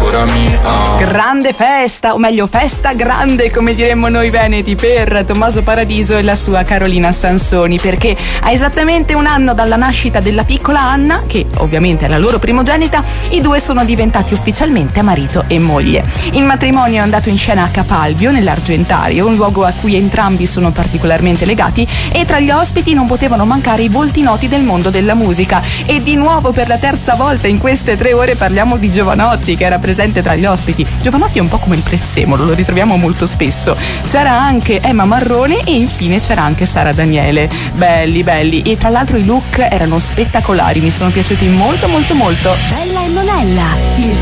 innamorami. Grande festa, o meglio festa grande come diremmo noi veneti, per Tommaso Paradiso e la sua Carolina Sansoni, perché a esattamente un anno dalla nascita della piccola Anna, che ovviamente è la loro primogenita, i due sono diventati ufficialmente marito e moglie. Il matrimonio è andato in scena a Capalbio, nell'Argentario, un luogo a cui entrambi sono particolarmente legati, e tra gli ospiti non potevano mancare i volti noti del mondo della musica. E di nuovo per la terza volta in queste 3 ore parliamo di Jovanotti, che era presente tra gli ospiti. Jovanotti è un po' come il prezzemolo, lo ritroviamo molto spesso. C'era anche Emma Marrone e infine c'era anche Sara Daniele. Belli, belli, e tra l'altro i look erano spettacolari, mi sono piaciuti molto molto molto. Bella e Monella, il